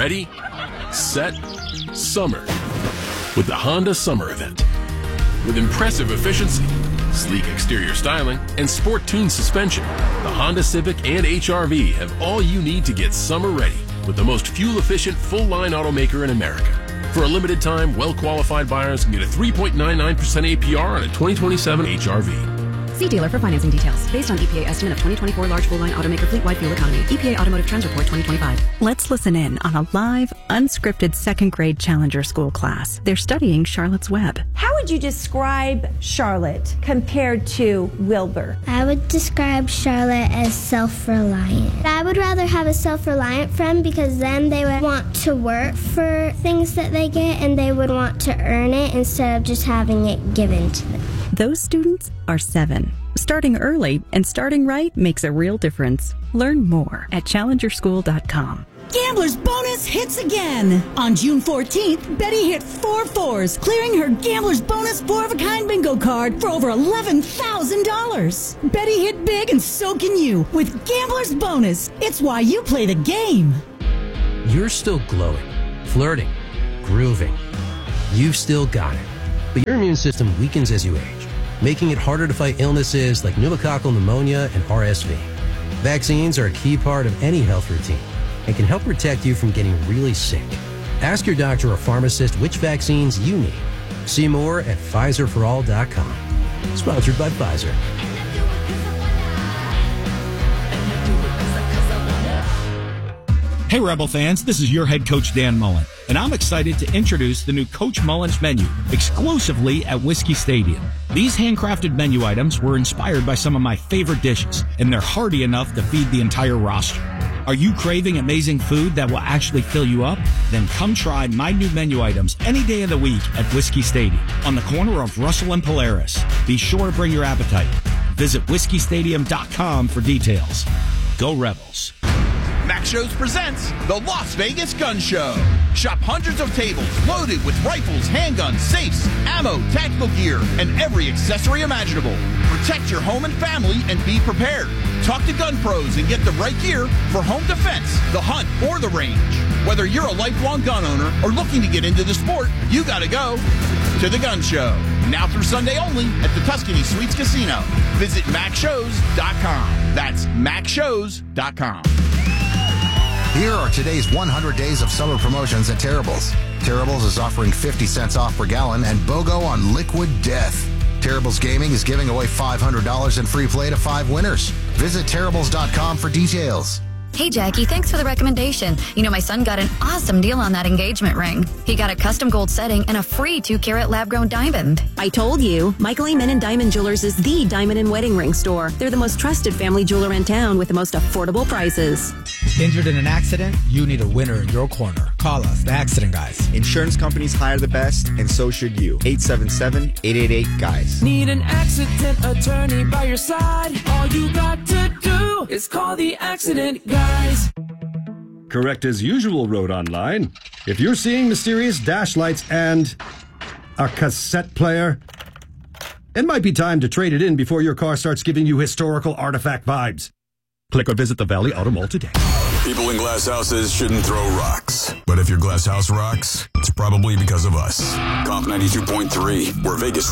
Ready, set, summer with the Honda Summer Event. With impressive efficiency, sleek exterior styling, and sport-tuned suspension, the Honda Civic and HR-V have all you need to get summer ready with the most fuel-efficient full-line automaker in America. For a limited time, well-qualified buyers can get a 3.99% APR on a 2027 HR-V. See dealer for financing details. Based on EPA estimate of 2024 large full-line automaker fleet-wide fuel economy. EPA Automotive Trends Report 2025. Let's listen in on a live, unscripted second-grade Challenger School class. They're studying Charlotte's Web. How would you describe Charlotte compared to Wilbur? I would describe Charlotte as self-reliant. I would rather have a self-reliant friend because then they would want to work for things that they get and they would want to earn it instead of just having it given to them. Those students are 7. Starting early and starting right makes a real difference. Learn more at challengerschool.com. Gambler's Bonus hits again. On June 14th, Betty hit 4 fours, clearing her Gambler's Bonus 4-of-a-kind bingo card for over $11,000. Betty hit big and so can you with Gambler's Bonus. It's why you play the game. You're still glowing, flirting, grooving. You've still got it. But your immune system weakens as you age, making it harder to fight illnesses like pneumococcal pneumonia and RSV. Vaccines are a key part of any health routine and can help protect you from getting really sick. Ask your doctor or pharmacist which vaccines you need. See more at PfizerForAll.com. Sponsored by Pfizer. Hey, Rebel fans, this is your head coach, Dan Mullen, and I'm excited to introduce the new Coach Mullen's menu exclusively at Whiskey Stadium. These handcrafted menu items were inspired by some of my favorite dishes, and they're hearty enough to feed the entire roster. Are you craving amazing food that will actually fill you up? Then come try my new menu items any day of the week at Whiskey Stadium on the corner of Russell and Polaris. Be sure to bring your appetite. Visit whiskeystadium.com for details. Go Rebels. Mac Shows presents the Las Vegas Gun Show. Shop hundreds of tables loaded with rifles, handguns, safes, ammo, tactical gear, and every accessory imaginable. Protect your home and family and be prepared. Talk to gun pros and get the right gear for home defense, the hunt, or the range. Whether you're a lifelong gun owner or looking to get into the sport, you gotta go to the Gun Show. Now through Sunday only at the Tuscany Suites Casino. Visit MacShows.com. That's MacShows.com. Here are today's 100 days of summer promotions at Terrible's. Terrible's is offering 50 cents off per gallon and BOGO on Liquid Death. Terrible's Gaming is giving away $500 in free play to 5 winners. Visit Terrible's.com for details. Hey, Jackie, thanks for the recommendation. You know, my son got an awesome deal on that engagement ring. He got a custom gold setting and a free 2-carat lab-grown diamond. I told you, Michael Amen & Diamond Jewelers is the diamond and wedding ring store. They're the most trusted family jeweler in town with the most affordable prices. Injured in an accident? You need a winner in your corner. Call us, the Accident Guys. Insurance companies hire the best, and so should you. 877-888-GUYS. Need an accident attorney by your side? All you got to do is call the Accident Guys. Correct as usual wrote online. If you're seeing mysterious dash lights and a cassette player, it might be time to trade it in before your car starts giving you historical artifact vibes. Click or visit the Valley Auto Mall today. People in glass houses shouldn't throw rocks. But if your glass house rocks, it's probably because of us. Comp 92.3, where Vegas